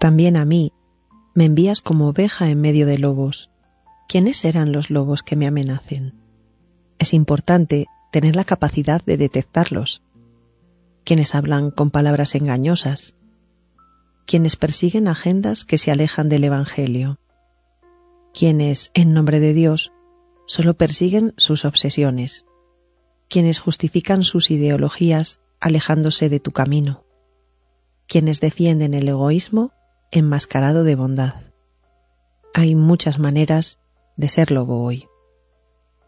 También a mí me envías como oveja en medio de lobos. ¿Quiénes serán los lobos que me amenacen? Es importante tener la capacidad de detectarlos. Quienes hablan con palabras engañosas, quienes persiguen agendas que se alejan del Evangelio, quienes, en nombre de Dios, solo persiguen sus obsesiones, quienes justifican sus ideologías alejándose de tu camino, quienes defienden el egoísmo enmascarado de bondad. Hay muchas maneras de ser lobo hoy.